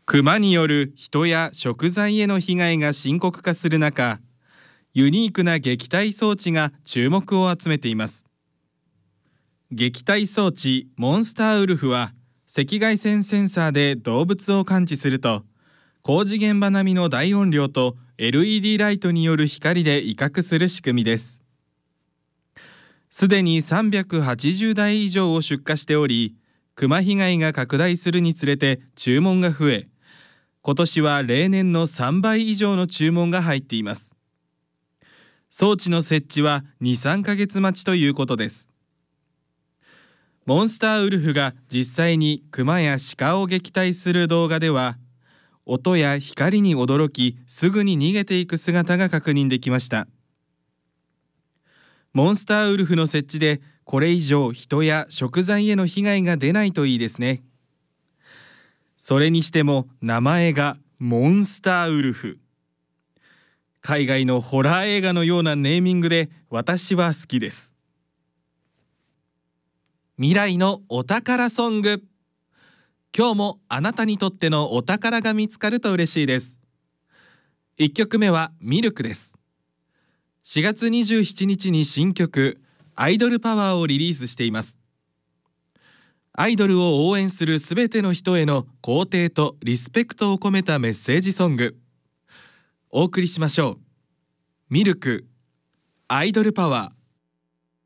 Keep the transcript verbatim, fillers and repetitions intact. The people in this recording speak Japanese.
クマによる人や食材への被害が深刻化する中、ユニークな撃退装置が注目を集めています。撃退装置モンスターウルフは、赤外線センサーで動物を感知すると、工事現場並みの大音量と エルイーディー ライトによる光で威嚇する仕組みです。すでにさんびゃくはちじゅうだい以上を出荷しており、クマ被害が拡大するにつれて注文が増え、今年は例年のさんばい以上の注文が入っています。装置の設置はに、さんかげつ待ちということです。モンスターウルフが実際にクマや鹿を撃退する動画では、音や光に驚きすぐに逃げていく姿が確認できました。モンスターウルフの設置でこれ以上人や食材への被害が出ないといいですね。それにしても名前がモンスターウルフ。海外のホラー映画のようなネーミングで私は好きです。未来のお宝ソング。今日もあなたにとってのお宝が見つかると嬉しいです。いっきょくめはミルクです。しがつにじゅうしちにちに新曲アイドルパワーをリリースしています。アイドルを応援するすべての人への肯定とリスペクトを込めたメッセージソング。お送りしましょう。ミルク、アイドルパワー。